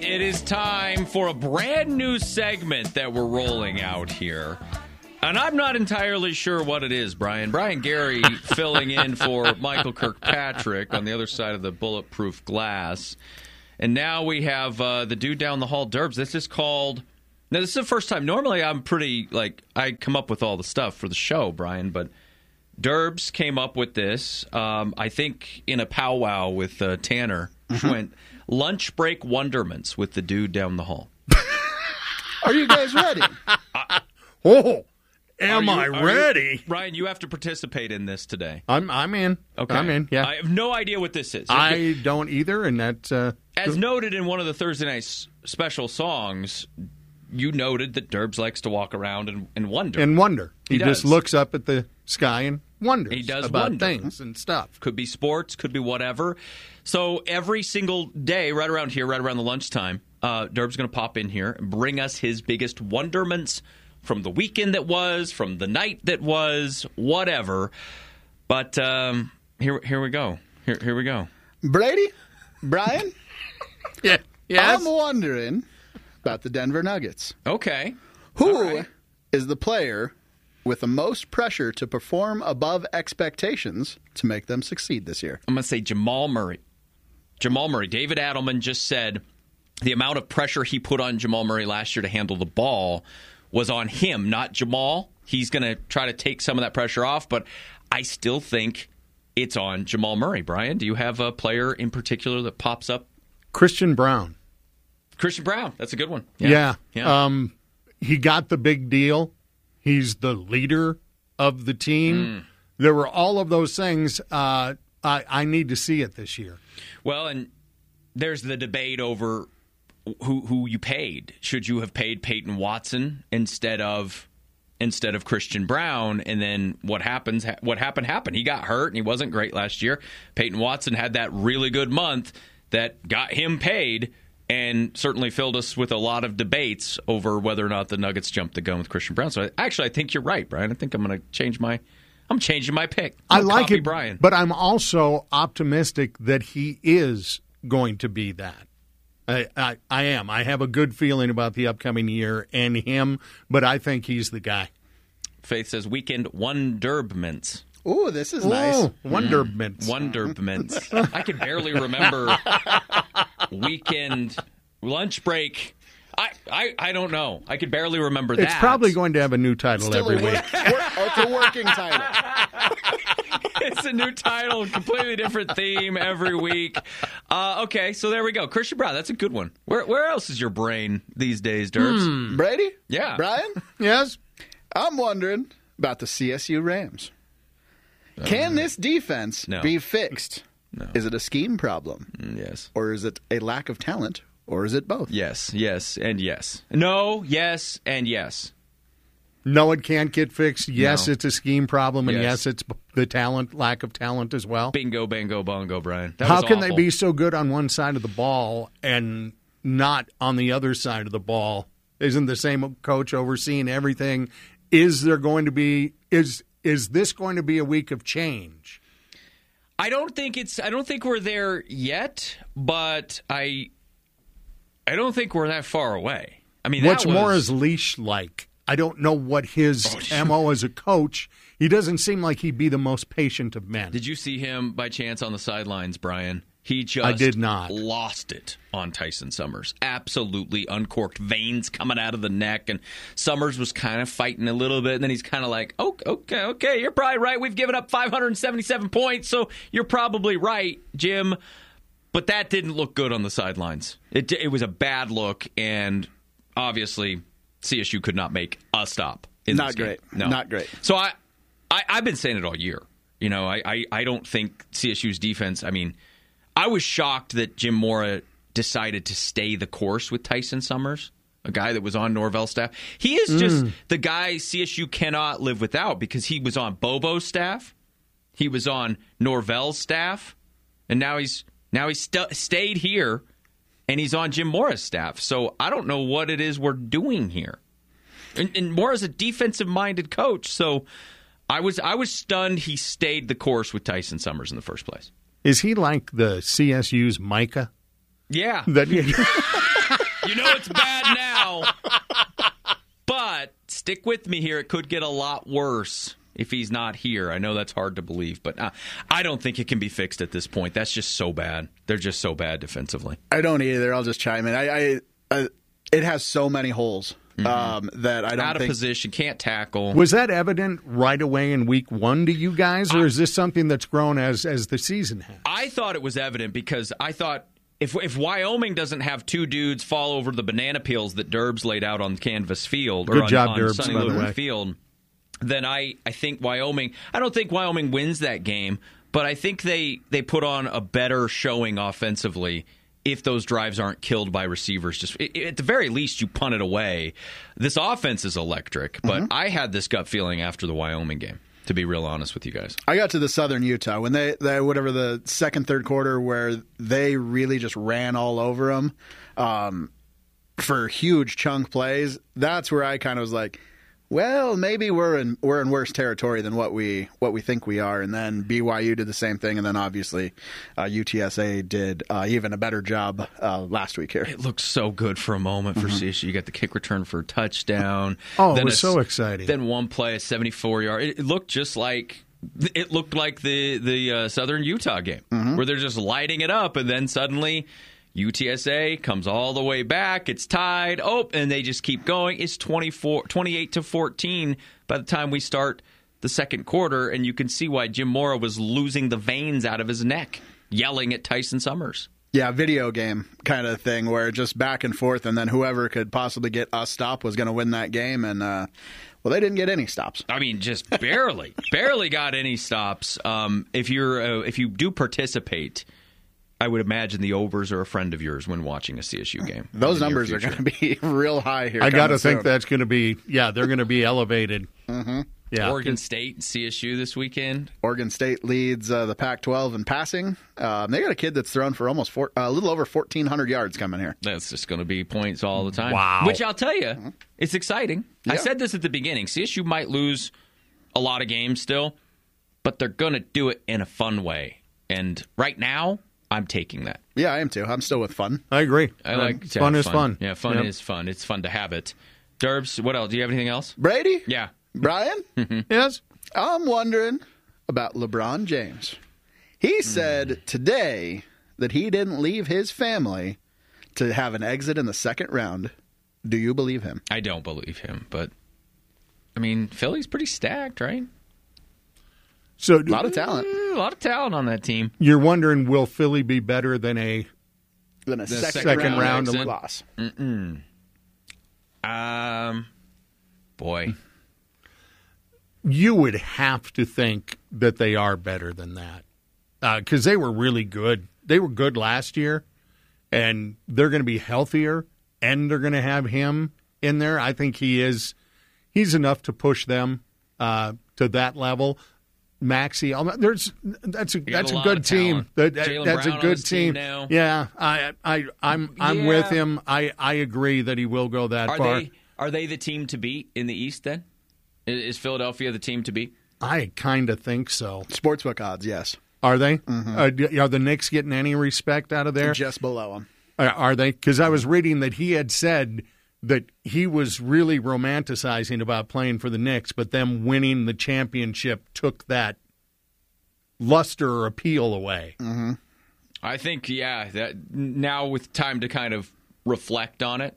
It is time for a brand new segment that we're rolling out here. And I'm not entirely sure what it is, Brian. Brian Gary filling in for Michael Kirkpatrick on the other side of the bulletproof glass. And now we have the dude down the hall, Derbs. This is called... Now, this is the first time. Normally, I'm pretty, I come up with all the stuff for the show, Brian, but Derbs came up with this, I think, in a powwow with Tanner. Went lunch break wonderments with the dude down the hall. Are you guys ready? Am I ready? Ryan, you have to participate in this today. I'm in. Okay. I'm in, yeah. I have no idea what this is. I don't either, and that's... As noted in one of the Thursday night special songs, you noted that Derbs likes to walk around and wonder. And wonder. He just does. looks up at the sky and wonders He does about wonder. things and stuff. Could be sports, could be whatever. So every single day, right around here, right around the lunchtime, Derb's going to pop in here and bring us his biggest wonderments from the weekend that was, from the night that was, whatever. But here we go. Here we go. Brady? Brian? Yeah. Yes? I'm wondering about the Denver Nuggets. Okay. Who is the player with the most pressure to perform above expectations to make them succeed this year? I'm going to say Jamal Murray. Jamal Murray. David Adelman just said the amount of pressure he put on Jamal Murray last year to handle the ball was on him, not Jamal. He's going to try to take some of that pressure off, but I still think it's on Jamal Murray. Brian, do you have a player in particular that pops up? Christian Brown. Christian Brown. That's a good one. Yeah. Yeah. He got the big deal. He's the leader of the team. There were all of those things. I need to see it this year. Well, and there's the debate over who you paid. Should you have paid Peyton Watson instead of Christian Brown? And then what happened. He got hurt, and he wasn't great last year. Peyton Watson had that really good month that got him paid and certainly filled us with a lot of debates over whether or not the Nuggets jumped the gun with Christian Brown. So I think you're right, Brian. I think I'm going to changing my pick. I like it, Brian. But I'm also optimistic that he is going to be that. I am. I have a good feeling about the upcoming year and him, but I think he's the guy. Faith says weekend wonderments. Ooh, this is nice. Wonderments. Wonderments. I can barely remember weekend lunch break. I don't know. I could barely remember that. It's probably going to have a new title Still every week. It's a working title. It's a new title, completely different theme every week. Okay, so there we go. Christian Brown, that's a good one. Where else is your brain these days, Derbs? Brady? Yeah. Brian? Yes? I'm wondering about the CSU Rams. Can this defense be fixed? No. Is it a scheme problem? Yes. Or is it a lack of talent? Or is it both? Yes, and yes. No, yes, and yes. No, it can't get fixed. Yes, No. it's a scheme problem, and Yes. yes, it's the lack of talent as well. Bingo, bango, bongo, Brian. That How was can they awful. be so good on one side of the ball and not on the other side of the ball? Isn't the same coach overseeing everything? Is there going to be is this going to be a week of change? I don't think we're there yet, but I don't think we're that far away. I mean, what's that was, more is Leash like? I don't know what his MO as a coach. He doesn't seem like he'd be the most patient of men. Did you see him by chance on the sidelines, Brian? He just I did not. lost it on Tyson Summers. Absolutely uncorked, veins coming out of the neck, and Summers was kind of fighting a little bit, and then he's kind of like, okay, you're probably right. We've given up 577 points, so you're probably right, Jim. But that didn't look good on the sidelines. It was a bad look, and obviously CSU could not make a stop in Not this game. great. No. Not great. So I've been saying it all year. You know, I don't think CSU's defense, I mean, I was shocked that Jim Mora decided to stay the course with Tyson Summers, a guy that was on Norvell's staff. He is just the guy CSU cannot live without because he was on Bobo's staff, he was on Norvell's staff, and now he's stayed here, and he's on Jim Mora's staff. So I don't know what it is we're doing here. And Mora's a defensive-minded coach, so I was stunned he stayed the course with Tyson Summers in the first place. Is he like the CSU's Micah? Yeah. That You know it's bad now. But stick with me here. It could get a lot worse if he's not here. I know that's hard to believe, but I don't think it can be fixed at this point. That's just so bad. They're just so bad defensively. I don't either. I'll just chime in. It has so many holes that I don't Out of think... position, can't tackle. Was that evident right away in week 1 to you guys, or is this something that's grown as the season has? I thought it was evident because I thought if Wyoming doesn't have two dudes fall over the banana peels that Derbs laid out on Canvas Field or Good job, on Derbs, Sonny by the Lutheran way. Field, then I think Wyoming. I don't think Wyoming wins that game, but I think they put on a better showing offensively if those drives aren't killed by receivers. Just at the very least, you punt it away. This offense is electric, but I had this gut feeling after the Wyoming game, to be real honest with you guys. I got to the Southern Utah when they whatever the second, third quarter where they really just ran all over them for huge chunk plays. That's where I kind of was like, well, maybe we're in worse territory than what we think we are. And then BYU did the same thing, and then obviously UTSA did even a better job last week here. It looked so good for a moment for CSU. You got the kick return for a touchdown. Oh, it was so exciting. Then one play, a 74-yard. It looked just like the Southern Utah game, where they're just lighting it up, and then suddenly UTSA comes all the way back. It's tied. Oh, and they just keep going. It's 28-14 by the time we start the second quarter, and you can see why Jim Mora was losing the veins out of his neck, yelling at Tyson Summers. Yeah, video game kind of thing where just back and forth, and then whoever could possibly get a stop was going to win that game. And, well, they didn't get any stops. I mean, just barely got any stops. If you do participate, I would imagine the overs are a friend of yours when watching a CSU game. Those numbers are going to be real high here. I got to think that's going to be, they're going to be elevated. Yeah. Oregon State and CSU this weekend. Oregon State leads the Pac-12 in passing. They got a kid that's thrown for almost a little over 1,400 yards coming here. That's just going to be points all the time. Wow. Which I'll tell you, it's exciting. I said this at the beginning. CSU might lose a lot of games still, but they're going to do it in a fun way. And right now, I'm taking that. Yeah, I am too. I'm still with fun. I agree. I like to fun have is fun. Yeah, fun is fun. It's fun to have it. Derbs, what else? Do you have anything else? Brady? Yeah. Brian? Yes? I'm wondering about LeBron James. He said today that he didn't leave his family to have an exit in the second round. Do you believe him? I don't believe him, but I mean, Philly's pretty stacked, right? So A lot of talent. A lot of talent on that team. you're wondering, will Philly be better than a Then a second round exit. loss. Boy. You would have to think that they are better than that because they were really good. They were good last year, and they're going to be healthier, and they're going to have him in there. I think he's enough to push them to that level. Maxey, that's a good team. That's a good team. Now. Yeah, I'm with him. I agree that he will go that far. Are they the team to beat in the East then? Is Philadelphia the team to beat? I kind of think so. Sportsbook odds, yes. Are they? Are the Knicks getting any respect out of there? Just below him. Are they? Because I was reading that he had said that he was really romanticizing about playing for the Knicks, but them winning the championship took that luster or appeal away. I think, that now with time to kind of reflect on it,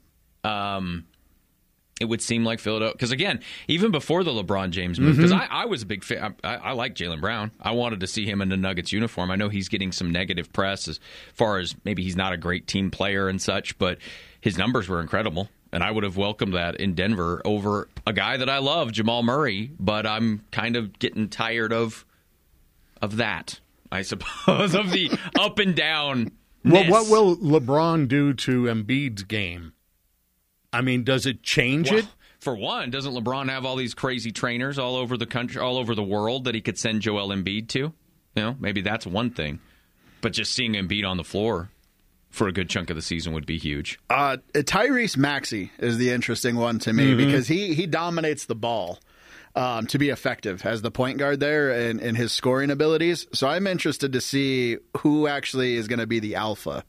it would seem like Philadelphia. Because, again, even before the LeBron James move, because I was a big fan. I like Jaylen Brown. I wanted to see him in the Nuggets uniform. I know he's getting some negative press as far as maybe he's not a great team player and such, but his numbers were incredible. And I would have welcomed that in Denver over a guy that I love, Jamal Murray. But I'm kind of getting tired of that, I suppose, of the up and down. Well, what will LeBron do to Embiid's game? I mean, does it change it? For one, doesn't LeBron have all these crazy trainers all over the country, all over the world that he could send Joel Embiid to? You know, maybe that's one thing. But just seeing Embiid on the floor for a good chunk of the season would be huge. Tyrese Maxey is the interesting one to me because he dominates the ball to be effective as the point guard there and his scoring abilities. So I'm interested to see who actually is going to be the alpha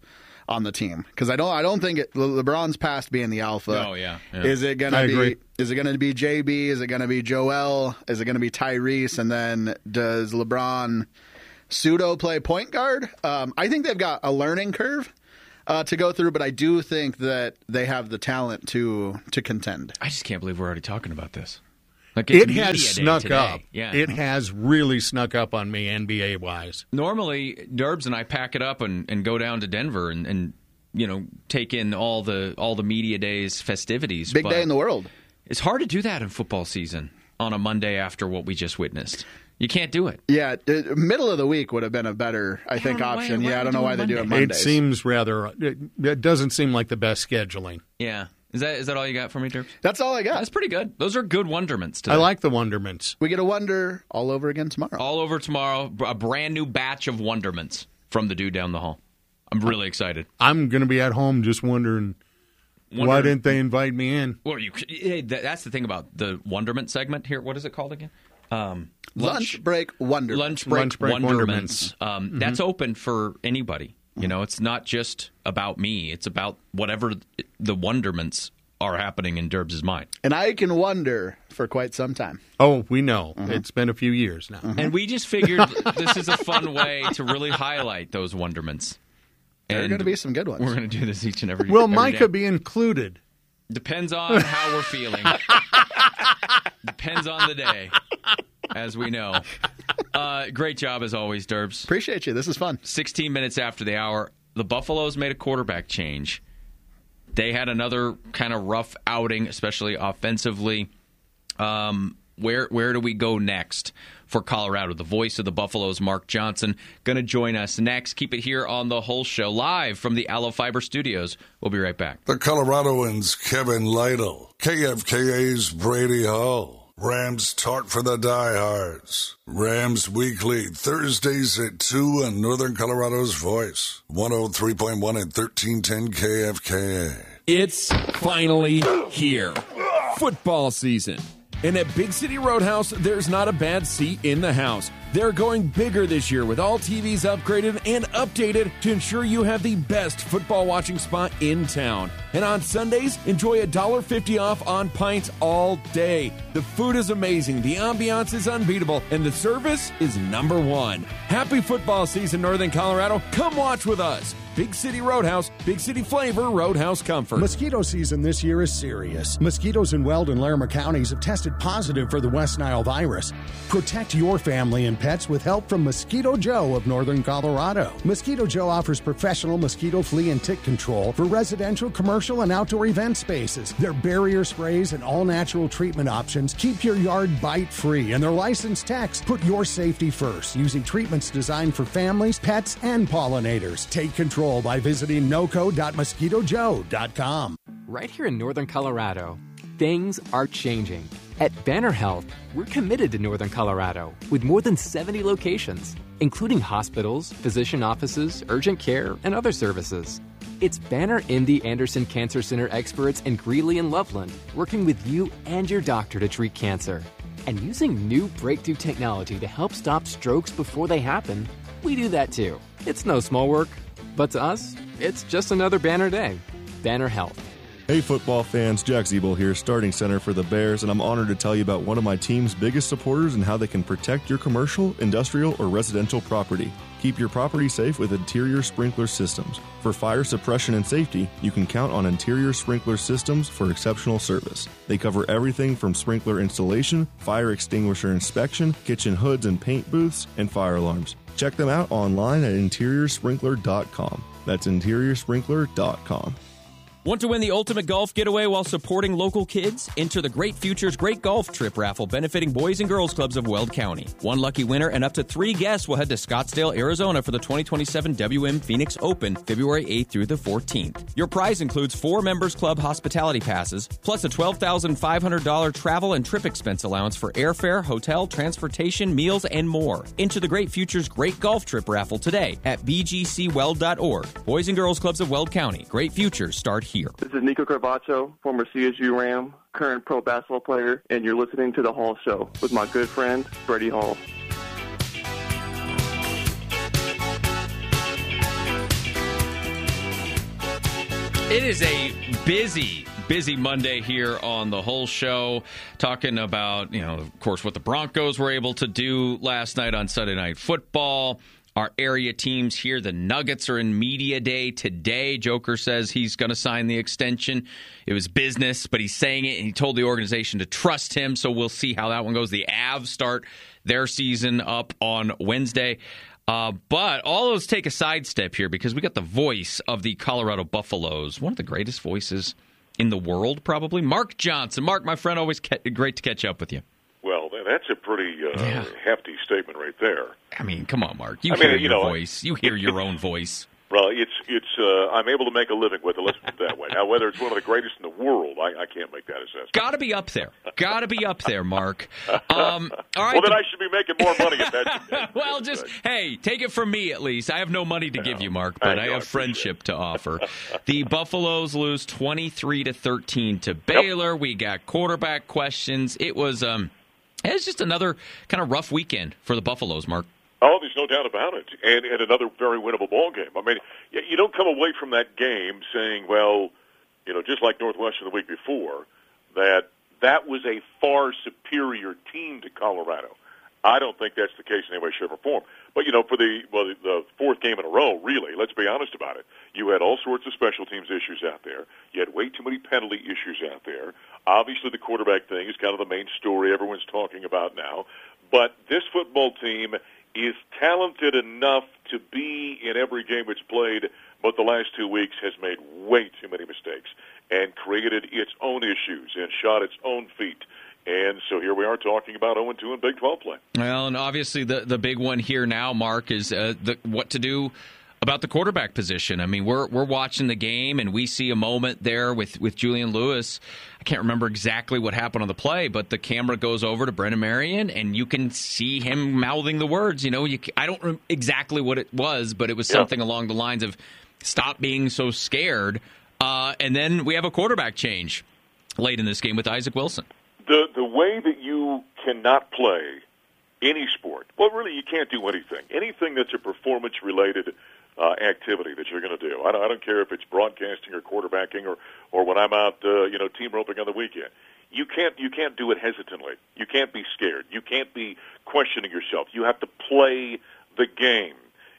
on the team, because I don't think LeBron's past being the alpha. Oh yeah. Is it going to be JB? Is it going to be Joel? Is it going to be Tyrese? And then does LeBron pseudo play point guard? I think they've got a learning curve to go through, but I do think that they have the talent to contend. I just can't believe we're already talking about this. Like, it has snuck up. Yeah. It has really snuck up on me NBA-wise. Normally, Derbs and I pack it up and go down to Denver and take in all the media days festivities. Big day in the world. It's hard to do that in football season on a Monday after what we just witnessed. You can't do it. Yeah, middle of the week would have been a better, I think, option. I don't know why they do it Mondays. It seems it doesn't seem like the best scheduling. Yeah. Is that all you got for me, Derbs? That's all I got. That's pretty good. Those are good wonderments today. I like the wonderments. We get a wonder all over again tomorrow. All over tomorrow, a brand new batch of wonderments from the dude down the hall. I'm really excited. I'm going to be at home just wondering why didn't they invite me in? Well, that's the thing about the wonderment segment here. What is it called again? Lunch break wonderments. Lunch break wonderments. That's open for anybody. It's not just about me. It's about whatever the wonderments are happening in Derbs' mind. And I can wonder for quite some time. Oh, we know. It's been a few years now. And we just figured this is a fun way to really highlight those wonderments. There are going to be some good ones. We're going to do this each and every Will every Micah day. be included? Depends on how we're feeling. Depends on the day, as we know. Great job as always, Derbs. Appreciate you. This is fun. 16 minutes after the hour, the Buffaloes made a quarterback change. They had another kind of rough outing, especially offensively. Where do we go next for Colorado? The voice of the Buffaloes, Mark Johnson, going to join us next. Keep it here on The Whole Show, live from the Aloe Fiber Studios. We'll be right back. The Coloradoans, Kevin Lytle. KFKA's Brady Hall. Rams Talk for the Diehards. Rams Weekly, Thursdays at 2 on Northern Colorado's Voice. 103.1 and 1310 KFKA. It's finally here. Football season. And at Big City Roadhouse, there's not a bad seat in the house. They're going bigger this year with all TVs upgraded and updated to ensure you have the best football watching spot in town. And on Sundays, enjoy $1.50 off on pints all day. The food is amazing, the ambiance is unbeatable, and the service is number one. Happy football season, Northern Colorado. Come watch with us. Big City Roadhouse, Big City flavor, Roadhouse comfort. Mosquito season this year is serious. Mosquitoes in Weld and Larimer counties have tested positive for the West Nile virus. Protect your family and pets with help from Mosquito Joe of Northern Colorado. Mosquito Joe offers professional mosquito, flea, and tick control for residential, commercial, and outdoor event spaces. Their barrier sprays and all-natural treatment options keep your yard bite-free, and their licensed techs put your safety first, using treatments designed for families, pets, and pollinators. Take control by visiting noco.mosquitojoe.com. Right here in Northern Colorado, things are changing. At Banner Health, we're committed to Northern Colorado with more than 70 locations, including hospitals, physician offices, urgent care, and other services. It's Banner MD Anderson Cancer Center experts in Greeley and Loveland working with you and your doctor to treat cancer. And using new breakthrough technology to help stop strokes before they happen, we do that too. It's no small work. But to us, it's just another Banner day. Banner Health. Hey football fans, Jack Zeeble here, starting center for the Bears, and I'm honored to tell you about one of my team's biggest supporters and how they can protect your commercial, industrial, or residential property. Keep your property safe with Interior Sprinkler Systems. For fire suppression and safety, you can count on Interior Sprinkler Systems for exceptional service. They cover everything from sprinkler installation, fire extinguisher inspection, kitchen hoods and paint booths, and fire alarms. Check them out online at interiorsprinkler.com. That's interiorsprinkler.com. Want to win the ultimate golf getaway while supporting local kids? Enter the Great Futures Great Golf Trip raffle benefiting Boys and Girls Clubs of Weld County. One lucky winner and up to 3 guests will head to Scottsdale, Arizona for the 2027 WM Phoenix Open, February 8th through the 14th. Your prize includes 4 Members Club hospitality passes, plus a $12,500 travel and trip expense allowance for airfare, hotel, transportation, meals, and more. Enter the Great Futures Great Golf Trip raffle today at bgcweld.org. Boys and Girls Clubs of Weld County. Great futures start here. This is Nico Carvacho, former CSU Ram, current pro basketball player, and you're listening to The Hall Show with my good friend, Brady Hall. It is a busy Monday here on the whole show, talking about, of course, what the Broncos were able to do last night on Sunday Night Football. Our area teams here, the Nuggets are in media day today. Joker says he's going to sign the extension. It was business, but he's saying it, and he told the organization to trust him, so we'll see how that one goes. The Avs start their season up on Wednesday. But all those take a sidestep here because we got the voice of the Colorado Buffaloes, one of the greatest voices in the world, probably. Mark Johnson. Mark, my friend, always great to catch up with you. Well, that's a pretty hefty statement right there. I mean, come on, Mark. You hear your voice. You hear your own voice. Well, I'm able to make a living with it, let's put it that way. Now, whether it's one of the greatest in the world, I can't make that assessment. Got to be up there. Got to be up there, Mark. All right. Well, then I should be making more money if that's well, hey, take it from me at least. I have no money to give you, Mark, but I have friendship to offer. The Buffaloes lose 23-13 to Baylor. Yep. We got quarterback questions. It was just another kind of rough weekend for the Buffaloes, Mark. Oh, there's no doubt about it. And another very winnable ball game. I mean, you don't come away from that game saying, well, just like Northwestern the week before, that was a far superior team to Colorado. I don't think that's the case in any way, shape, or form. But, for the fourth game in a row, really, let's be honest about it. You had all sorts of special teams issues out there. You had way too many penalty issues out there. Obviously, the quarterback thing is kind of the main story everyone's talking about now. But this football team is talented enough to be in every game it's played, but the last 2 weeks has made way too many mistakes and created its own issues and shot its own feet. And so here we are talking about 0-2 in Big 12 play. Well, and obviously the big one here now, Mark, is what to do about the quarterback position. I mean, we're watching the game, and we see a moment there with Julian Lewis. I can't remember exactly what happened on the play, but the camera goes over to Brennan Marion, and you can see him mouthing the words. I don't remember exactly what it was, but it was something along the lines of, stop being so scared. And then we have a quarterback change late in this game with Isaac Wilson. The way that you cannot play any sport, well, really, you can't do anything. Anything that's a performance-related activity that you're going to do. I don't care if it's broadcasting or quarterbacking or when I'm out, team roping on the weekend. You can't do it hesitantly. You can't be scared. You can't be questioning yourself. You have to play the game.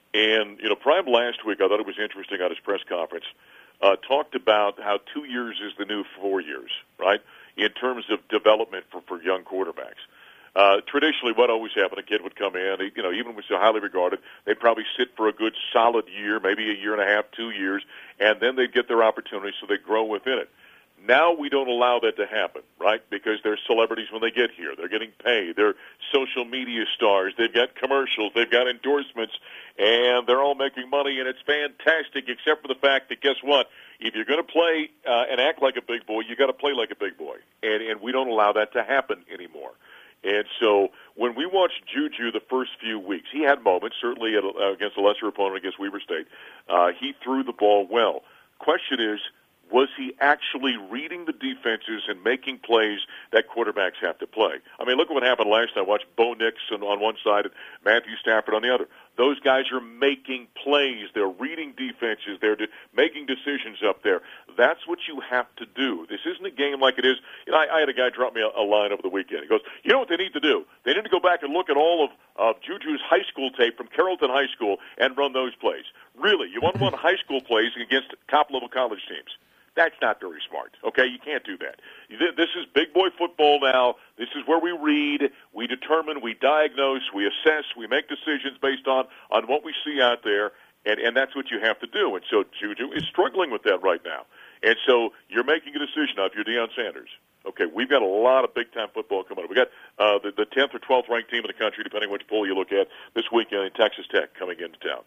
And Prime last week, I thought it was interesting at his press conference, talked about how 2 years is the new 4 years, right? In terms of development for young quarterbacks. Traditionally, what always happened, a kid would come in, even when they're highly regarded, they'd probably sit for a good solid year, maybe a year and a half, 2 years, and then they'd get their opportunity so they grow within it. Now we don't allow that to happen, right? Because they're celebrities when they get here. They're getting paid. They're social media stars. They've got commercials. They've got endorsements, and they're all making money, and it's fantastic, except for the fact that, guess what? If you're going to play and act like a big boy, you got to play like a big boy, and we don't allow that to happen anymore. And so when we watched Juju the first few weeks, he had moments, certainly against a lesser opponent against Weber State. He threw the ball well. Question is, was he actually reading the defenses and making plays that quarterbacks have to play? I mean, look at what happened last night. Watch Bo Nix on one side and Matthew Stafford on the other. Those guys are making plays. They're reading defenses. They're making decisions up there. That's what you have to do. This isn't a game like it is. I had a guy drop me a line over the weekend. He goes, you know what they need to do? They need to go back and look at all of Juju's high school tape from Carrollton High School and run those plays. Really, you want to run high school plays against top-level college teams. That's not very smart, okay? You can't do that. This is big boy football now. This is where we read, we determine, we diagnose, we assess, we make decisions based on what we see out there, and that's what you have to do. And so Juju is struggling with that right now. And so you're making a decision now if you're Deion Sanders. Okay, we've got a lot of big-time football coming up. We've got the 10th or 12th ranked team in the country, depending on which poll you look at, this weekend in Texas Tech coming into town.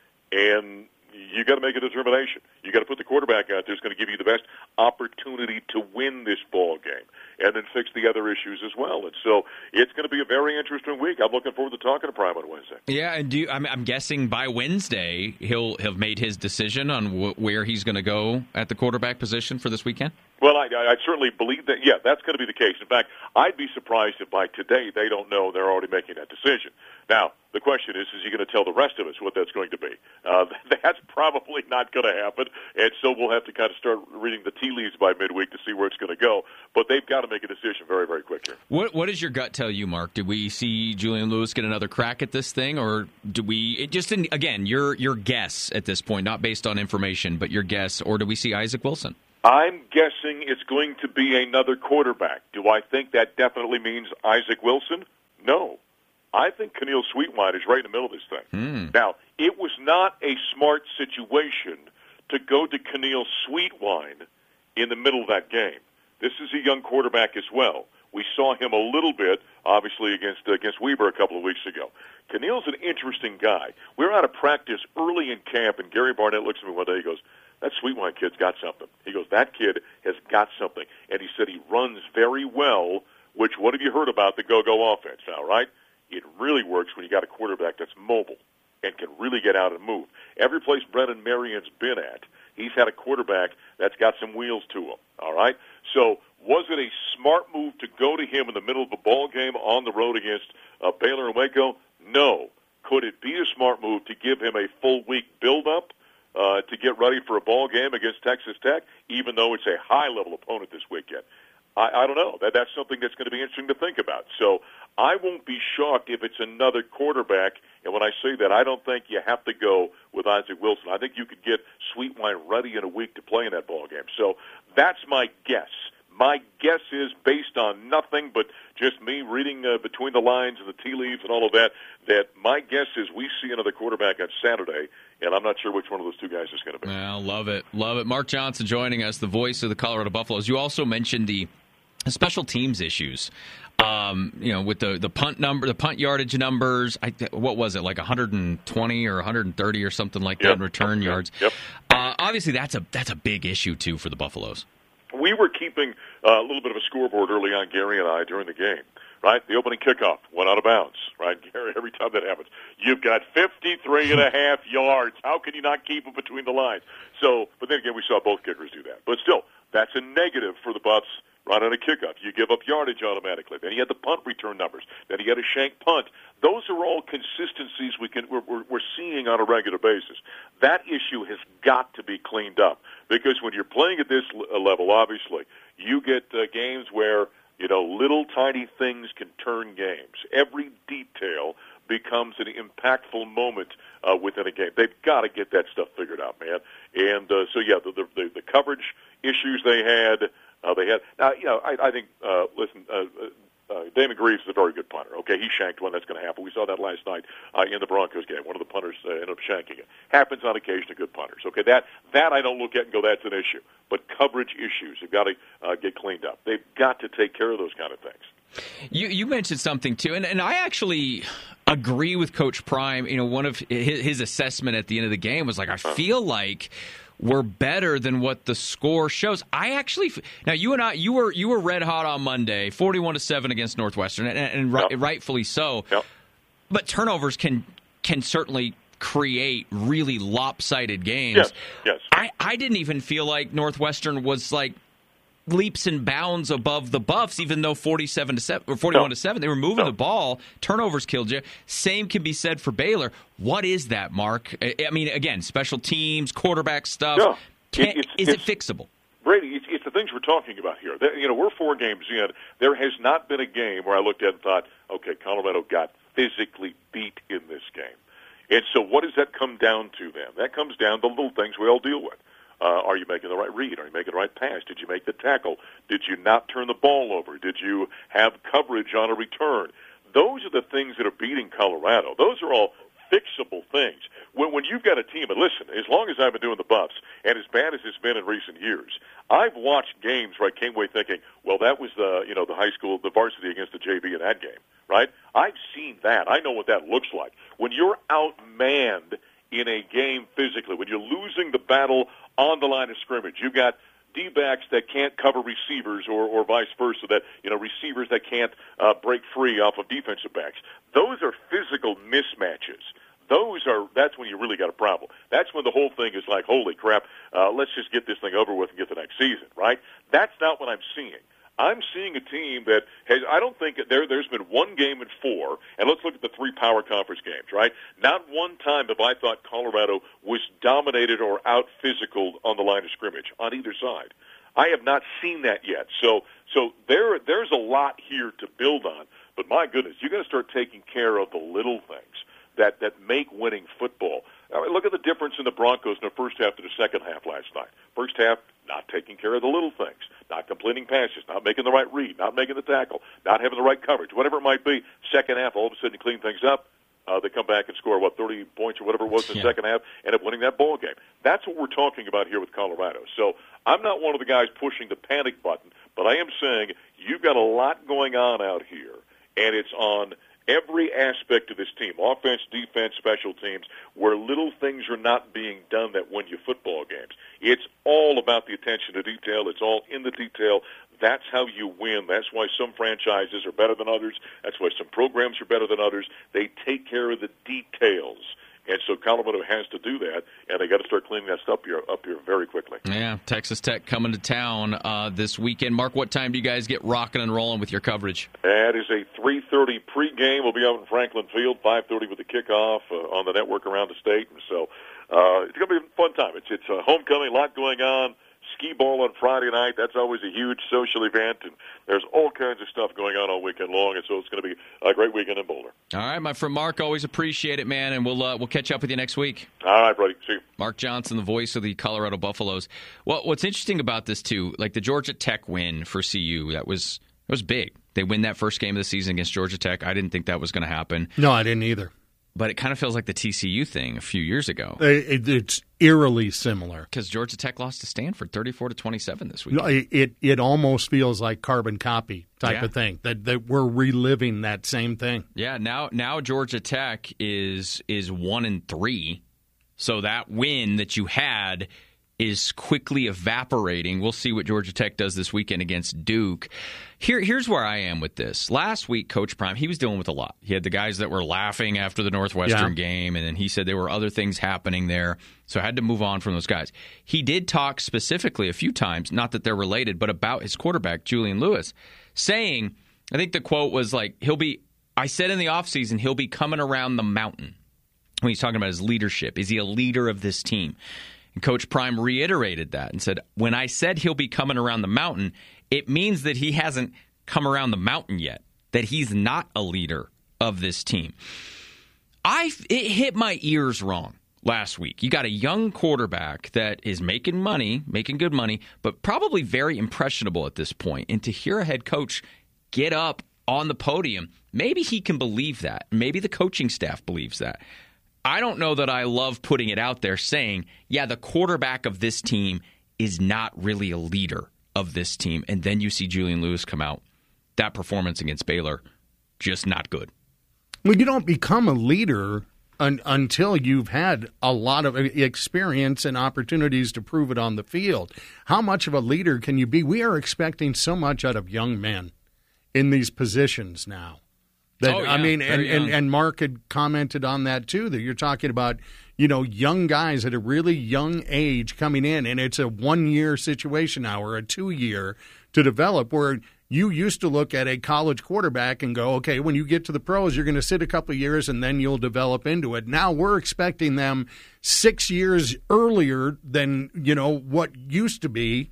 And you got to make a determination. You got to put the quarterback out there who's going to give you the best opportunity to win this ball game. and then fix the other issues as well. And so it's going to be a very interesting week. I'm looking forward to talking to Prime on Wednesday. Yeah, and I'm guessing by Wednesday he'll have made his decision on where he's going to go at the quarterback position for this weekend? Well, I certainly believe that, yeah, that's going to be the case. In fact, I'd be surprised if by today they don't know they're already making that decision. Now, the question is he going to tell the rest of us what that's going to be? That's probably not going to happen, and so we'll have to kind of start reading the tea leaves by midweek to see where it's going to go. But they've got to make a decision very, very quick here. What does your gut tell you, Mark? Did we see Julian Lewis get another crack at this thing, or do we again your guess at this point, not based on information, but your guess, or do we see Isaac Wilson? I'm guessing it's going to be another quarterback. Do I think that definitely means Isaac Wilson? No. I think Keneal Sweetwine is right in the middle of this thing. Now, it was not a smart situation to go to Keneal Sweetwine in the middle of that game. This is a young quarterback as well. We saw him a little bit, obviously, against Weber a couple of weeks ago. Keneal's an interesting guy. We were out of practice early in camp, and Gary Barnett looks at me one day, he goes, that Sweetwine kid's got something. He goes, that kid has got something. And he said he runs very well, which, what have you heard about the go-go offense now, right? It really works when you got a quarterback that's mobile and can really get out and move. Every place Brennan Marion's been at, he's had a quarterback that's got some wheels to him, all right? So was it a smart move to go to him in the middle of a ball game on the road against Baylor and Waco? No. Could it be a smart move to give him a full week build-up to get ready for a ball game against Texas Tech, even though it's a high-level opponent this weekend? I don't know. That's something that's going to be interesting to think about. So I won't be shocked if it's another quarterback. And when I say that, I don't think you have to go with Isaac Wilson. I think you could get Sweetwine ready in a week to play in that ball game. So that's my guess. My guess is, based on nothing but just me reading between the lines and the tea leaves and all of that, that my guess is we see another quarterback on Saturday, and I'm not sure which one of those two guys is going to be. Well, love it. Love it. Mark Johnson joining us, the voice of the Colorado Buffaloes. You also mentioned the special teams issues. With the punt number, the punt yardage numbers, what was it, like 120 or 130 or something like that in return yards? Yep. Obviously, that's a big issue, too, for the Buffaloes. We were keeping a little bit of a scoreboard early on, Gary and I, during the game, right? The opening kickoff went out of bounds, right? Gary, every time that happens, you've got 53.5 yards. How can you not keep it between the lines? So, but then again, we saw both kickers do that. But still, that's a negative for the Buffs. Right on a kickoff, you give up yardage automatically. Then he had the punt return numbers. Then he had a shank punt. Those are all consistencies we're seeing on a regular basis. That issue has got to be cleaned up because when you're playing at this level, obviously, you get games where little tiny things can turn games. Every detail becomes an impactful moment within a game. They've got to get that stuff figured out, man. And the coverage issues they had. I think, Damon Greaves is a very good punter. Okay, he shanked one. That's going to happen. We saw that last night in the Broncos game. One of the punters ended up shanking it. Happens on occasion to good punters. Okay, that I don't look at and go, that's an issue. But coverage issues have got to get cleaned up. They've got to take care of those kind of things. You mentioned something, too, and I actually agree with Coach Prime. One of his assessment at the end of the game was like, I feel like we're better than what the score shows. Now you and I, you were red hot on Monday, 41-7 against Northwestern, and rightfully so. Yep. But turnovers can certainly create really lopsided games. Yes. I didn't even feel like Northwestern was like leaps and bounds above the Buffs, even though 47-7 or 41-7, they were moving the ball. Turnovers killed you. Same can be said for Baylor. What is that, Mark? I mean, again, special teams, quarterback stuff. Is it fixable? Brady, it's the things we're talking about here. We're 4 games in. There has not been a game where I looked at and thought, okay, Colorado got physically beat in this game. And so what does that come down to then? That comes down to little things we all deal with. Are you making the right read? Are you making the right pass? Did you make the tackle? Did you not turn the ball over? Did you have coverage on a return? Those are the things that are beating Colorado. Those are all fixable things. When you've got a team, and listen, as long as I've been doing the Buffs, and as bad as it's been in recent years, I've watched games where I came away thinking, well, that was the high school, the varsity against the JV in that game, right? I've seen that. I know what that looks like. When you're outmanned in a game physically, when you're losing the battle on the line of scrimmage, you've got D-backs that can't cover receivers or vice versa, that, receivers that can't break free off of defensive backs. Those are physical mismatches. That's when you really got a problem. That's when the whole thing is like, holy crap, let's just get this thing over with and get the next season, right? That's not what I'm seeing. I'm seeing a team that I don't think there's been one game in 4, and let's look at the 3 power conference games, right? Not one time have I thought Colorado was dominated or out-physical on the line of scrimmage on either side. I have not seen that yet. So there's a lot here to build on, but my goodness, you got to start taking care of the little things that make winning football. Look at the difference in the Broncos in the first half to the second half last night. First half, not taking care of the little things, not completing passes, not making the right read, not making the tackle, not having the right coverage, whatever it might be. Second half, all of a sudden, you clean things up. They come back and score, 30 points or whatever it was in the second half, end up winning that ball game. That's what we're talking about here with Colorado. So I'm not one of the guys pushing the panic button, but I am saying you've got a lot going on out here, and it's on every aspect of this team, offense, defense, special teams, where little things are not being done that win you football games. It's all about the attention to detail. It's all in the detail. That's how you win. That's why some franchises are better than others. That's why some programs are better than others. They take care of the details. And so Colorado has to do that, and they got to start cleaning that stuff up here very quickly. Yeah, Texas Tech coming to town this weekend. Mark, what time do you guys get rocking and rolling with your coverage? That is a 3:30 pregame. We'll be out in Franklin Field, 5:30 with the kickoff on the network around the state. And so it's going to be a fun time. It's a homecoming, a lot going on. Skee ball on Friday night. That's always a huge social event, and there's all kinds of stuff going on all weekend long, and so it's going to be a great weekend in Boulder. All right, my friend Mark, always appreciate it, man, and we'll catch up with you next week. All right, buddy. See you. Mark Johnson, the voice of the Colorado Buffaloes. Well, what's interesting about this, too, like the Georgia Tech win for CU, that was big. They win that first game of the season against Georgia Tech. I didn't think that was going to happen. No, I didn't either. But it kind of feels like the TCU thing a few years ago. It's eerily similar. Because Georgia Tech lost to Stanford 34-27 this week. It almost feels like carbon copy type of thing, that we're reliving that same thing. Yeah, now Georgia Tech is 1-3, so that win that you had is quickly evaporating. We'll see what Georgia Tech does this weekend against Duke. Here's where I am with this. Last week, Coach Prime, he was dealing with a lot. He had the guys that were laughing after the Northwestern game, and then he said there were other things happening there, so I had to move on from those guys. He did talk specifically a few times, not that they're related, but about his quarterback, Julian Lewis, saying, I think the quote was like, I said in the offseason, he'll be coming around the mountain. When he's talking about his leadership. Is he a leader of this team? And Coach Prime reiterated that and said, when I said he'll be coming around the mountain, it means that he hasn't come around the mountain yet, that he's not a leader of this team. It hit my ears wrong last week. You got a young quarterback that is making good money, but probably very impressionable at this point. And to hear a head coach get up on the podium, maybe he can believe that. Maybe the coaching staff believes that. I don't know that I love putting it out there saying, yeah, the quarterback of this team is not really a leader of this team. And then you see Julian Lewis come out. That performance against Baylor, just not good. Well, you don't become a leader until you've had a lot of experience and opportunities to prove it on the field. How much of a leader can you be? We are expecting so much out of young men in these positions now. And Mark had commented on that too, that you're talking about, young guys at a really young age coming in, and it's a 1-year situation now or a 2-year to develop, where you used to look at a college quarterback and go, okay, when you get to the pros, you're going to sit a couple of years and then you'll develop into it. Now we're expecting them 6 years earlier than, what used to be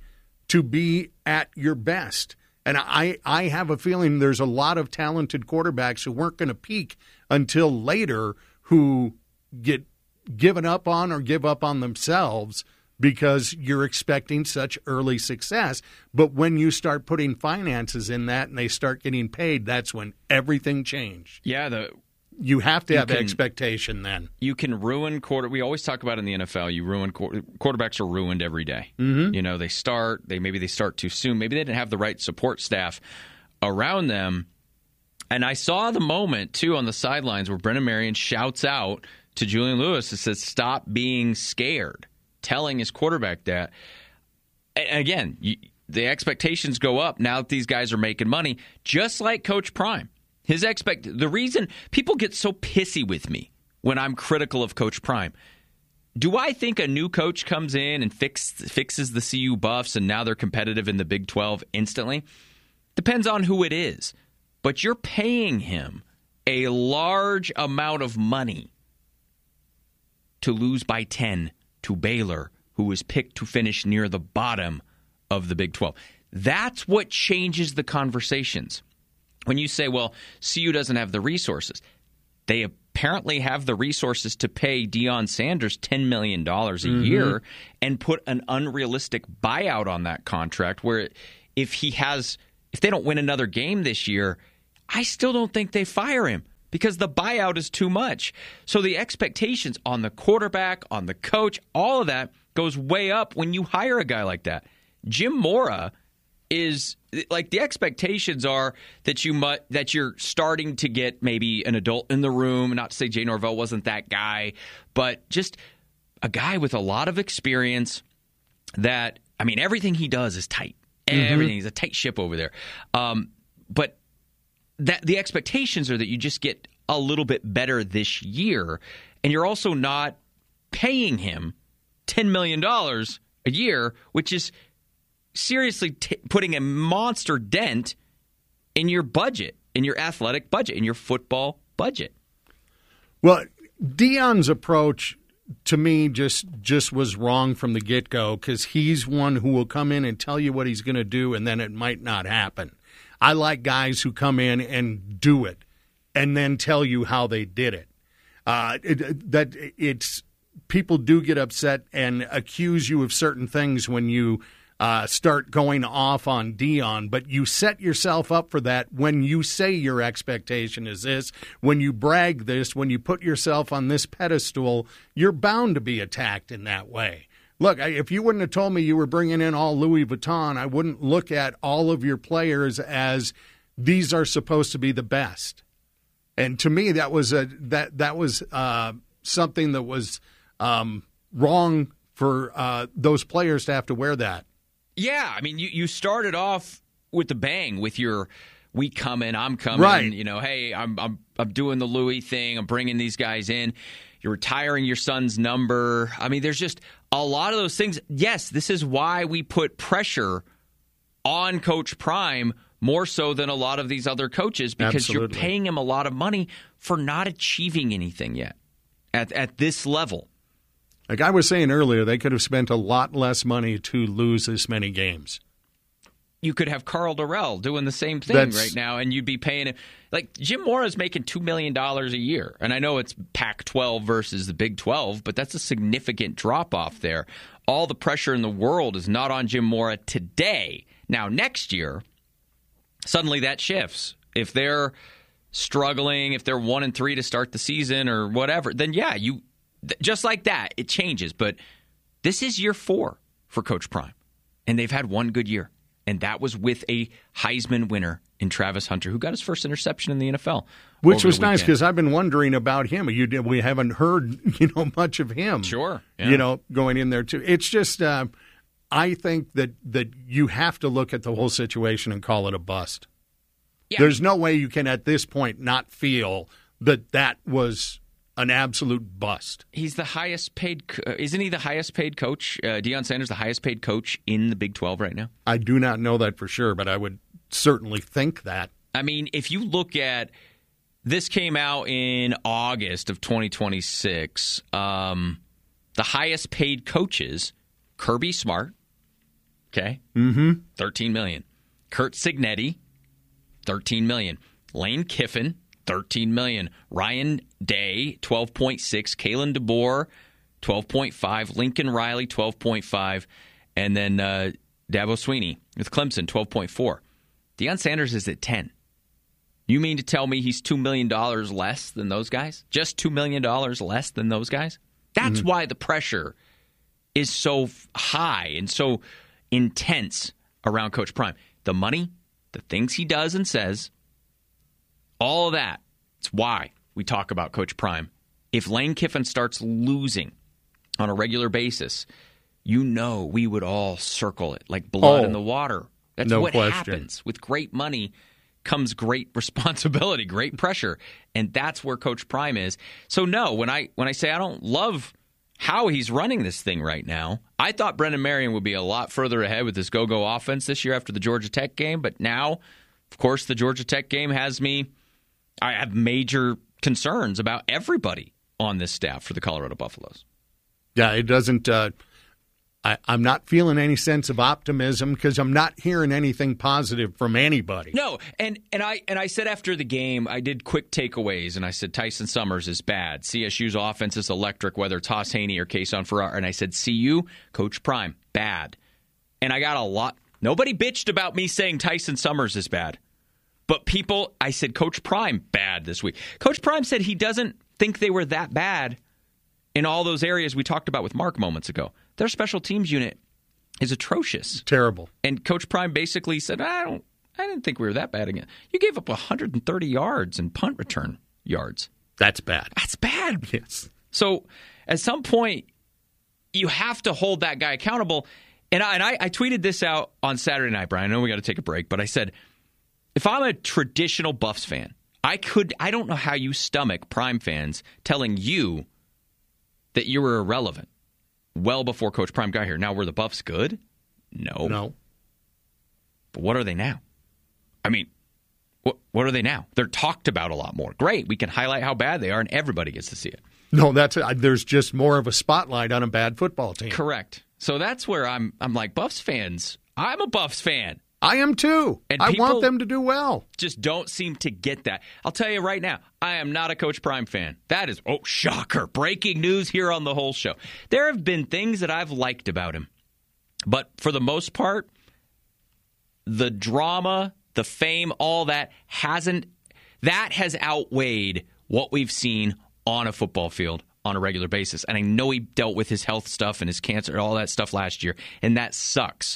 at your best. And I have a feeling there's a lot of talented quarterbacks who weren't going to peak until later, who get given up on or give up on themselves because you're expecting such early success. But when you start putting finances in that and they start getting paid, that's when everything changed. Yeah, you have to have expectation then. You can ruin We always talk about in the NFL, quarterbacks are ruined every day. Mm-hmm. They start too soon. Maybe they didn't have the right support staff around them. And I saw the moment, too, on the sidelines where Brennan Marion shouts out to Julian Lewis and says, stop being scared, telling his quarterback that. again, the expectations go up now that these guys are making money, just like Coach Prime. The reason people get so pissy with me when I'm critical of Coach Prime, do I think a new coach comes in and fixes the CU Buffs and now they're competitive in the Big 12 instantly? Depends on who it is. But you're paying him a large amount of money to lose by 10 to Baylor, who was picked to finish near the bottom of the Big 12. That's what changes the conversations. When you say, well, CU doesn't have the resources, they apparently have the resources to pay Deion Sanders $10 million a year and put an unrealistic buyout on that contract where if they don't win another game this year, I still don't think they fire him because the buyout is too much. So the expectations on the quarterback, on the coach, all of that goes way up when you hire a guy like that. Jim Mora is like the expectations are that you're starting to get maybe an adult in the room. Not to say Jay Norvell wasn't that guy, but just a guy with a lot of experience that, I mean, everything he does is tight. Everything. He's a tight ship over there. But that the expectations are that you just get a little bit better this year, and you're also not paying him $10 million a year, which is seriously putting a monster dent in your budget, in your athletic budget, in your football budget. Well, Deion's approach to me just was wrong from the get-go because he's one who will come in and tell you what he's going to do, and then it might not happen. I like guys who come in and do it and then tell you how they did it. People do get upset and accuse you of certain things when you start going off on Deion, but you set yourself up for that when you say your expectation is this, when you brag this, when you put yourself on this pedestal, you're bound to be attacked in that way. Look, if you wouldn't have told me you were bringing in all Louis Vuitton, I wouldn't look at all of your players as these are supposed to be the best. And to me, that was something that was wrong for those players to have to wear that. Yeah, I mean, you started off with the bang with your "we coming, I'm coming." Right. You know, hey, I'm doing the Louis thing. I'm bringing these guys in. You're retiring your son's number. I mean, there's just a lot of those things. Yes, this is why we put pressure on Coach Prime more so than a lot of these other coaches because Absolutely. You're paying him a lot of money for not achieving anything yet at this level. Like I was saying earlier, they could have spent a lot less money to lose this many games. You could have Carl Durrell doing the same thing right now, and you'd be paying him. Like, Jim Mora's making $2 million a year. And I know it's Pac-12 versus the Big 12, but that's a significant drop-off there. All the pressure in the world is not on Jim Mora today. Now, next year, suddenly that shifts. If they're struggling, if they're 1-3 to start the season or whatever, then yeah, just like that, it changes. But this is year 4 for Coach Prime, and they've had one good year. And that was with a Heisman winner in Travis Hunter, who got his first interception in the NFL. Which was nice because I've been wondering about him. We haven't heard much of him. Sure. Yeah. Going in there too. It's just I think that you have to look at the whole situation and call it a bust. Yeah. There's no way you can at this point not feel that was an absolute bust. He's the highest paid. Isn't he the highest paid coach? Deion Sanders, the highest paid coach in the Big 12 right now? I do not know that for sure, but I would certainly think that. I mean, if you look at this, came out in August of 2026. The highest paid coaches: Kirby Smart, okay, $13 million. Kurt Signetti, $13 million. Lane Kiffin, $13 million. Ryan Day, $12.6. Kalen DeBoer, $12.5. Lincoln Riley, $12.5. And then Dabo Swinney with Clemson, $12.4. Deion Sanders is at $10. You mean to tell me he's $2 million less than those guys? Just $2 million less than those guys? That's why the pressure is so high and so intense around Coach Prime. The money, the things he does and says, all of that. It's why we talk about Coach Prime. If Lane Kiffin starts losing on a regular basis, we would all circle it like blood in the water. That's no what question. happens. With great money comes great responsibility, great pressure, and that's where Coach Prime is. So no, when I say I don't love how he's running this thing right now, I thought Brendan Marion would be a lot further ahead with this go-go offense this year after the Georgia Tech game, but now, of course, the Georgia Tech game has me. I have major concerns about everybody on this staff for the Colorado Buffaloes. Yeah, it doesn't. I'm not feeling any sense of optimism because I'm not hearing anything positive from anybody. No, and I said after the game, I did quick takeaways, and I said Tyson Summers is bad. CSU's offense is electric, whether it's Haas Haney or Kason Ferrara. And I said CU, Coach Prime, bad. And I got a lot. Nobody bitched about me saying Tyson Summers is bad. But people, I said Coach Prime, bad this week. Coach Prime said he doesn't think they were that bad in all those areas we talked about with Mark moments ago. Their special teams unit is atrocious. Terrible. And Coach Prime basically said, I didn't think we were that bad again. You gave up 130 yards in punt return yards. That's bad. That's bad. Yes. So at some point, you have to hold that guy accountable. And I tweeted this out on Saturday night, Brian. I know we got to take a break, but I said, if I'm a traditional Buffs fan, I don't know how you stomach Prime fans telling you that you were irrelevant well before Coach Prime got here. Now, were the Buffs good? No. But what are they now? I mean, what are they now? They're talked about a lot more. Great. We can highlight how bad they are, and everybody gets to see it. No, there's just more of a spotlight on a bad football team. Correct. So that's where I'm like, Buffs fans, I'm a Buffs fan. I am too. And I want them to do well. Just don't seem to get that. I'll tell you right now, I am not a Coach Prime fan. That is, shocker. Breaking news here on the whole show. There have been things that I've liked about him. But for the most part, the drama, the fame, all that has outweighed what we've seen on a football field on a regular basis. And I know he dealt with his health stuff and his cancer and all that stuff last year, and that sucks.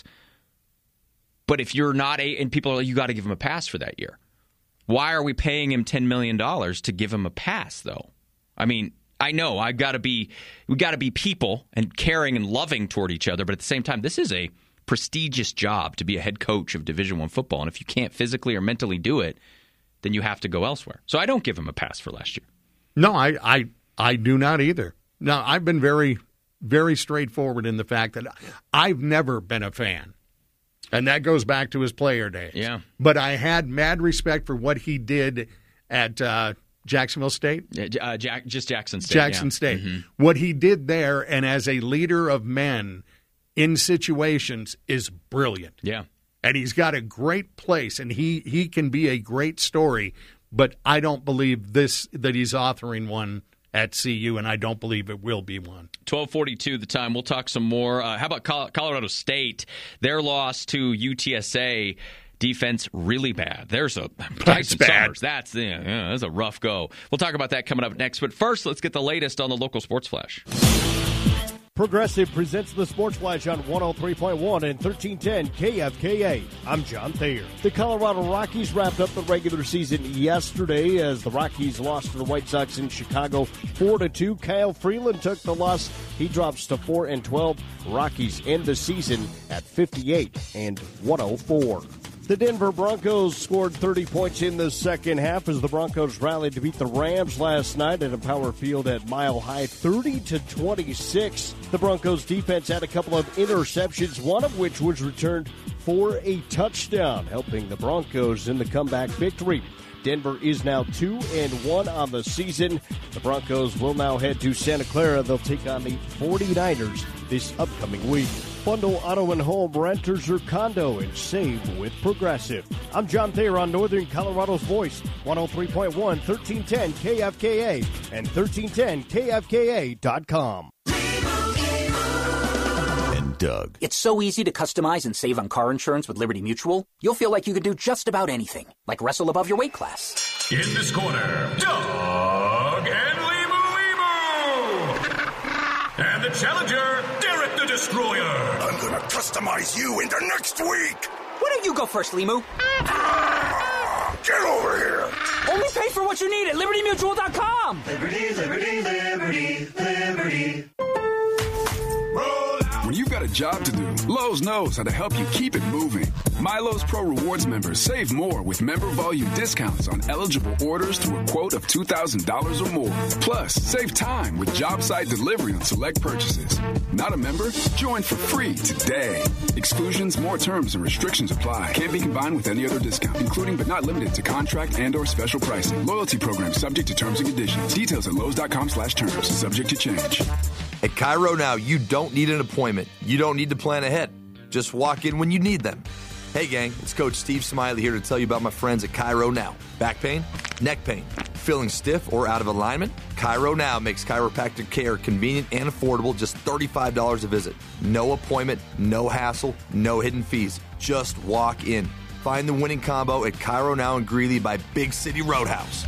But if you're not and people are like, you got to give him a pass for that year. Why are we paying him $10 million to give him a pass, though? I mean, I know we got to be people and caring and loving toward each other, but at the same time, this is a prestigious job to be a head coach of Division I football, and if you can't physically or mentally do it, then you have to go elsewhere. So I don't give him a pass for last year. No, I do not either. Now, I've been very, very straightforward in the fact that I've never been a fan. And that goes back to his player days. Yeah. But I had mad respect for what he did at Jacksonville State. Just Jackson State. Jackson State. Mm-hmm. What he did there and as a leader of men in situations is brilliant. Yeah. And he's got a great place, and he can be a great story. But I don't believe that he's authoring one at CU, and I don't believe it will be one. 12:42 the time. We'll talk some more. How about Colorado State? Their loss to UTSA. Defense really bad. There's a Tyson Summers. That's a rough go. We'll talk about that coming up next. But first, let's get the latest on the local sports flash. Progressive presents the Sports Flash on 103.1 and 1310 KFKA. I'm John Thayer. The Colorado Rockies wrapped up the regular season yesterday as the Rockies lost to the White Sox in Chicago 4-2. Kyle Freeland took the loss. He drops to 4-12. Rockies end the season at 58-104. The Denver Broncos scored 30 points in the second half as the Broncos rallied to beat the Rams last night at Empower Field at Mile High, 30-26. The Broncos defense had a couple of interceptions, one of which was returned for a touchdown, helping the Broncos in the comeback victory. Denver is now 2-1 on the season. The Broncos will now head to Santa Clara. They'll take on the 49ers this upcoming week. Bundle auto and home, renters or condo, and save with Progressive. I'm John Thayer on Northern Colorado's Voice, 103.1, 1310 KFKA, and 1310KFKA.com. And Doug. It's so easy to customize and save on car insurance with Liberty Mutual. You'll feel like you could do just about anything, like wrestle above your weight class. In this corner, Doug and Limu. And the challenger, Derek the Destroyer. I'm gonna customize you into next week. Why don't you go first, Limu? Get over here. Only pay for what you need at LibertyMutual.com. Liberty, liberty, liberty, liberty. When you've got got a job to do, Lowe's knows how to help you keep it moving. MyLowe's Pro Rewards members save more with member volume discounts on eligible orders through a quote of $2,000 or more. Plus, save time with job site delivery on select purchases. Not a member? Join for free today. Exclusions, more terms, and restrictions apply. Can't be combined with any other discount, including but not limited to contract and or special pricing. Loyalty program subject to terms and conditions. Details at Lowe's.com/terms. Subject to change. At Cairo Now, you don't need an appointment. You don't need to plan ahead. Just walk in when you need them. Hey gang, it's Coach Steve Smiley here to tell you about my friends at Cairo Now. Back pain? Neck pain? Feeling stiff or out of alignment? Cairo Now makes chiropractic care convenient and affordable, just $35 a visit. No appointment, no hassle, no hidden fees. Just walk in. Find the winning combo at Cairo Now in Greeley by Big City Roadhouse.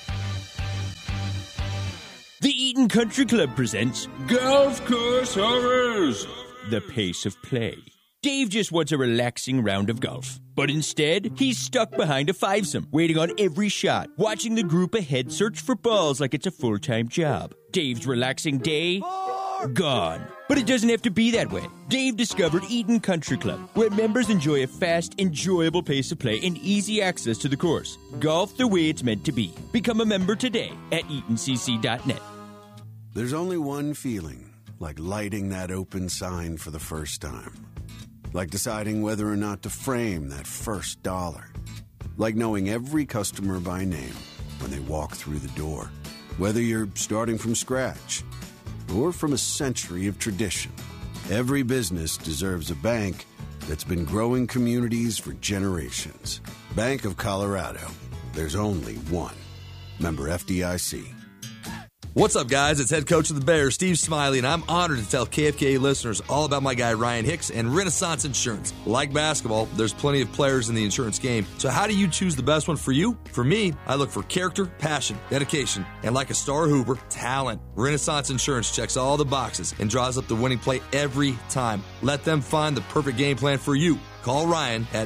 The Eaton Country Club presents Golf Course Horrors, the pace of play. Dave just wants a relaxing round of golf. But instead, he's stuck behind a fivesome, waiting on every shot, watching the group ahead search for balls like it's a full-time job. Dave's relaxing day, gone. But it doesn't have to be that way. Dave discovered Eaton Country Club, where members enjoy a fast, enjoyable pace of play and easy access to the course. Golf the way it's meant to be. Become a member today at EatonCC.net. There's only one feeling, like lighting that open sign for the first time. Like deciding whether or not to frame that first dollar. Like knowing every customer by name when they walk through the door. Whether you're starting from scratch or from a century of tradition, every business deserves a bank that's been growing communities for generations. Bank of Colorado. There's only one. Member FDIC. What's up, guys? It's head coach of the Bears, Steve Smiley, and I'm honored to tell KFKA listeners all about my guy, Ryan Hicks, and Renaissance Insurance. Like basketball, there's plenty of players in the insurance game. So how do you choose the best one for you? For me, I look for character, passion, dedication, and like a star hooper, talent. Renaissance Insurance checks all the boxes and draws up the winning play every time. Let them find the perfect game plan for you. Call Ryan at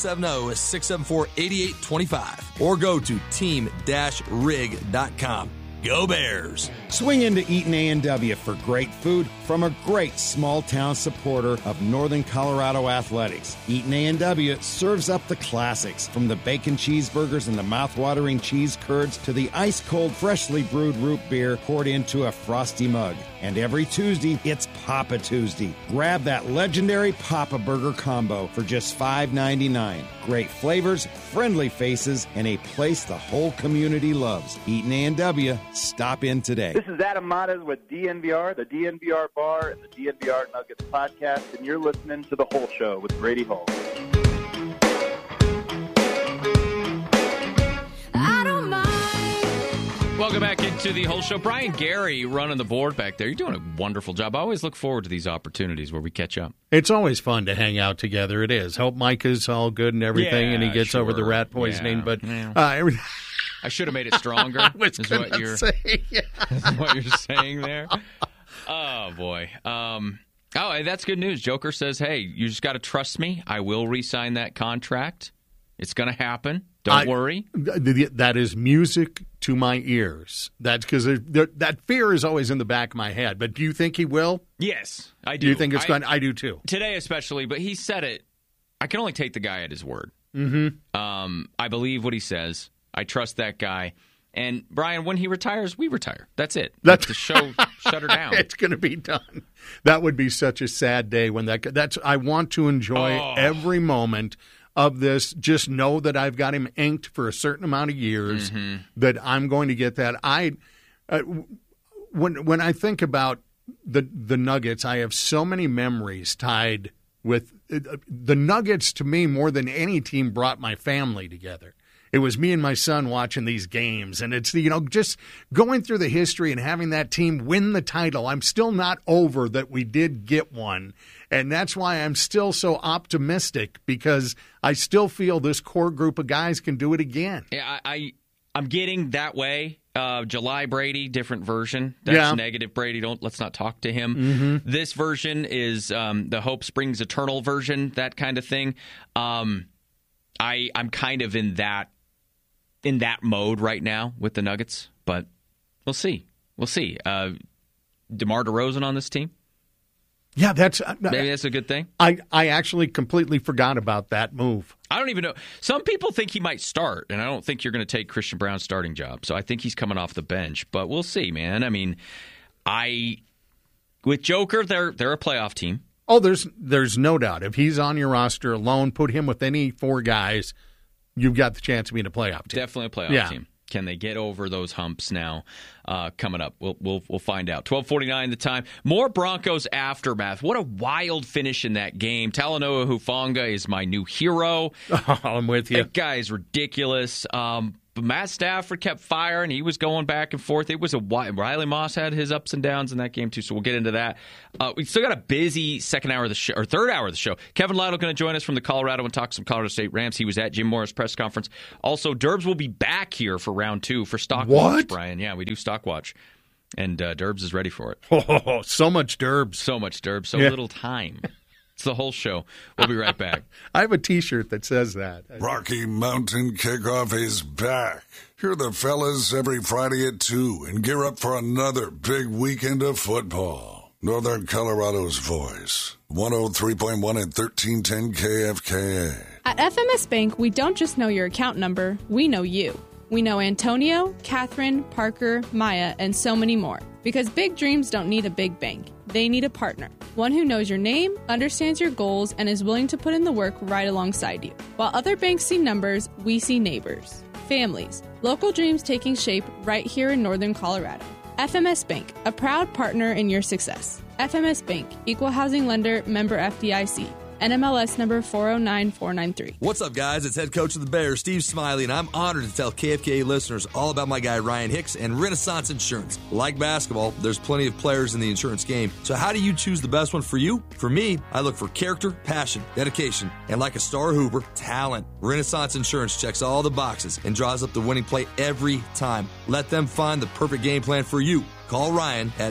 970-674-8825 or go to team-rig.com. Go Bears! Swing into Eaton A&W for great food from a great small-town supporter of Northern Colorado athletics. Eaton A&W serves up the classics, from the bacon cheeseburgers and the mouth-watering cheese curds to the ice-cold, freshly brewed root beer poured into a frosty mug. And every Tuesday, it's Papa Tuesday. Grab that legendary Papa Burger combo for just $5.99. Great flavors, friendly faces, and a place the whole community loves. Eaton A&W. Stop in today. This is Adam Matas with DNVR, the DNVR Bar, and the DNVR Nuggets podcast, and you're listening to The Whole Show with Brady Hall. Welcome back into the Whole Show. Brian Gary running the board back there. You're doing a wonderful job. I always look forward to these opportunities where we catch up. It's always fun to hang out together. It is. Hope Mike is all good and everything, and he gets over the rat poisoning. But I should have made it stronger. Is what you're saying there. Oh boy. That's good news. Joker says, "Hey, you just got to trust me. I will re-sign that contract. It's going to happen. Don't worry." That is music to my ears. That's because that fear is always in the back of my head. But do you think he will? Yes, I do. Do you think it's going? I do too. Today, especially, but he said it. I can only take the guy at his word. Mm-hmm. I believe what he says. I trust that guy. And Brian, when he retires, we retire. That's it. That's the show. Shut her down. It's going to be done. That would be such a sad day when that's. I want to enjoy every moment of this. Just know that I've got him inked for a certain amount of years. Mm-hmm. That I'm going to get that. When I think about the Nuggets, I have so many memories tied with the Nuggets. To me, more than any team, brought my family together. It was me and my son watching these games, and it's, just going through the history and having that team win the title. I'm still not over that we did get one, and that's why I'm still so optimistic, because I still feel this core group of guys can do it again. Yeah, I'm getting that way. July Brady, different version. That's negative Brady. Let's not talk to him. Mm-hmm. This version is the Hope Springs Eternal version, that kind of thing. I'm kind of in that mode right now with the Nuggets, but we'll see. DeMar DeRozan on this team. Yeah, maybe that's a good thing. I actually completely forgot about that move. I don't even know. Some people think he might start, and I don't think you're going to take Christian Braun's starting job. So I think he's coming off the bench, but we'll see, man. I mean, with Joker, they're a playoff team. Oh, there's no doubt. If he's on your roster alone, put him with any four guys, you've got the chance of being a playoff team. Definitely a playoff team. Can they get over those humps now? Coming up, we'll find out. 12:49 the time. More Broncos aftermath. What a wild finish in that game. Talanoa Hufanga is my new hero. Oh, I'm with you. That guy is ridiculous. But Matt Stafford kept firing. He was going back and forth. It was Riley Moss had his ups and downs in that game too. So we'll get into that. We still got a busy second hour of the show, or third hour of the show. Kevin Lytle going to join us from the Colorado and talk some Colorado State Rams. He was at Jim Mora's press conference. Also, Derbs will be back here for round 2 for Stock Watch, Brian. Yeah, we do Stock Watch. And Derbs is ready for it. Oh, so much Derbs. So much Derbs. So little time. It's the whole show. We'll be right back. I have a T-shirt that says that. Rocky Mountain Kickoff is back. Hear the fellas every Friday at 2 and gear up for another big weekend of football. Northern Colorado's voice. 103.1 and 1310 KFKA. At FMS Bank, we don't just know your account number, we know you. We know Antonio, Catherine, Parker, Maya, and so many more. Because big dreams don't need a big bank. They need a partner. One who knows your name, understands your goals, and is willing to put in the work right alongside you. While other banks see numbers, we see neighbors, families, local dreams taking shape right here in Northern Colorado. FMS Bank, a proud partner in your success. FMS Bank, Equal Housing Lender, member FDIC. NMLS number 409493. What's up, guys? It's head coach of the Bears, Steve Smiley, and I'm honored to tell KFKA listeners all about my guy, Ryan Hicks, and Renaissance Insurance. Like basketball, there's plenty of players in the insurance game. So how do you choose the best one for you? For me, I look for character, passion, dedication, and like a star Hoover, talent. Renaissance Insurance checks all the boxes and draws up the winning play every time. Let them find the perfect game plan for you. Call Ryan at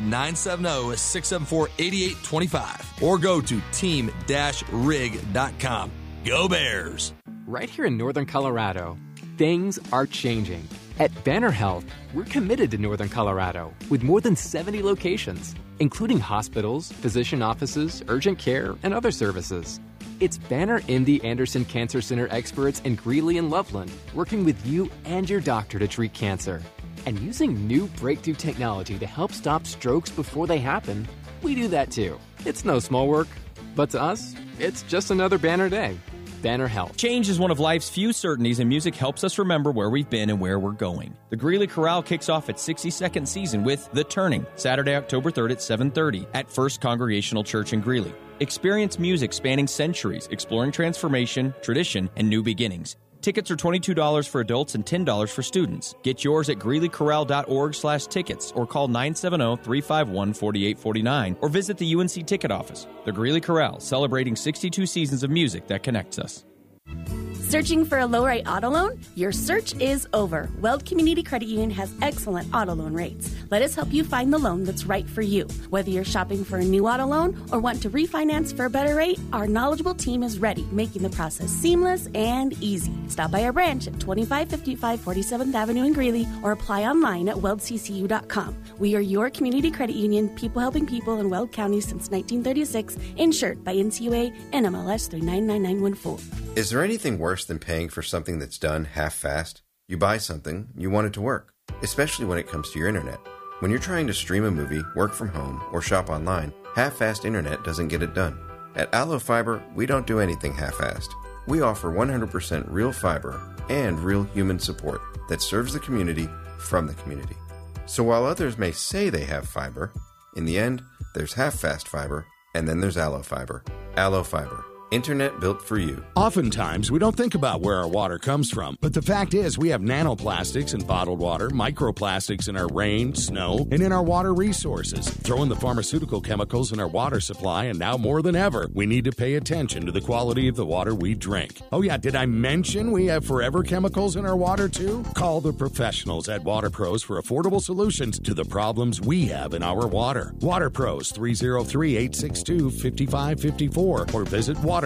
970-674-8825 or go to team-rig.com. Go Bears! Right here in Northern Colorado, things are changing. At Banner Health, we're committed to Northern Colorado with more than 70 locations, including hospitals, physician offices, urgent care, and other services. It's Banner MD Anderson Cancer Center experts in Greeley and Loveland working with you and your doctor to treat cancer. And using new breakthrough technology to help stop strokes before they happen, we do that too. It's no small work, but to us, it's just another Banner day. Banner Health. Change is one of life's few certainties, and music helps us remember where we've been and where we're going. The Greeley Chorale kicks off its 62nd season with The Turning, Saturday, October 3rd at 7:30 at First Congregational Church in Greeley. Experience music spanning centuries, exploring transformation, tradition, and new beginnings. Tickets are $22 for adults and $10 for students. Get yours at greeleychorale.org/tickets or call 970-351-4849 or visit the UNC ticket office. The Greeley Chorale, celebrating 62 seasons of music that connects us. Searching for a low-rate auto loan? Your search is over. Weld Community Credit Union has excellent auto loan rates. Let us help you find the loan that's right for you. Whether you're shopping for a new auto loan or want to refinance for a better rate, our knowledgeable team is ready, making the process seamless and easy. Stop by our branch at 2555 47th Avenue in Greeley or apply online at weldccu.com. We are your community credit union, people helping people in Weld County since 1936, insured by NCUA NMLS 399914. Is there anything worse than paying for something that's done half-fast? You buy something, you want it to work, especially when it comes to your internet. When you're trying to stream a movie, work from home, or shop online, half-fast internet doesn't get it done. At Allo Fiber, we don't do anything half-assed. We offer 100% real fiber and real human support that serves the community from the community. So while others may say they have fiber, in the end, there's half-fast fiber, and then there's Allo Fiber. Allo Fiber. Internet built for you. Oftentimes, we don't think about where our water comes from, but the fact is we have nanoplastics in bottled water, microplastics in our rain, snow, and in our water resources. Throw in the pharmaceutical chemicals in our water supply, and now more than ever, we need to pay attention to the quality of the water we drink. Oh yeah, did I mention we have forever chemicals in our water too? Call the professionals at Water Pros for affordable solutions to the problems we have in our water. Water Pros, 303-862-5554, or visit waterpros.net.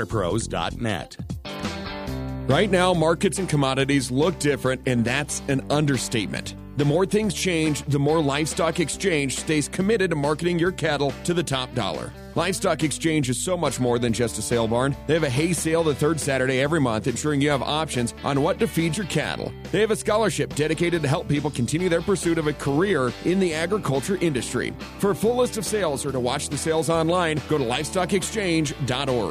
Right now, markets and commodities look different, and that's an understatement. The more things change, the more Livestock Exchange stays committed to marketing your cattle to the top dollar. Livestock Exchange is so much more than just a sale barn. They have a hay sale the third Saturday every month, ensuring you have options on what to feed your cattle. They have a scholarship dedicated to help people continue their pursuit of a career in the agriculture industry. For a full list of sales or to watch the sales online, go to livestockexchange.org.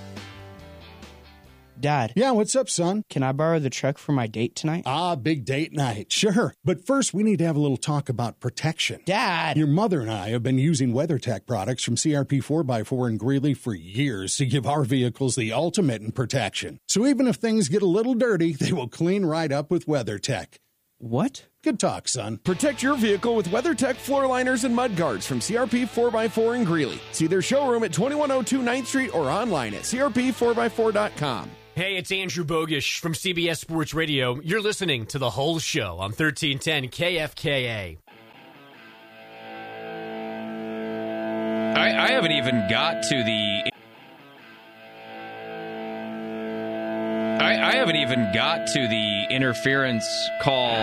Dad. Yeah, what's up, son? Can I borrow the truck for my date tonight? Ah, big date night. Sure. But first, we need to have a little talk about protection. Dad! Your mother and I have been using WeatherTech products from CRP 4x4 and Greeley for years to give our vehicles the ultimate in protection. So even if things get a little dirty, they will clean right up with WeatherTech. What? Good talk, son. Protect your vehicle with WeatherTech floor liners and mud guards from CRP 4x4 in Greeley. See their showroom at 2102 9th Street or online at crp4x4.com. Hey, it's Andrew Bogish from CBS Sports Radio. You're listening to The Whole Show on 1310 KFKA. I haven't even got to the... I haven't even got to the interference call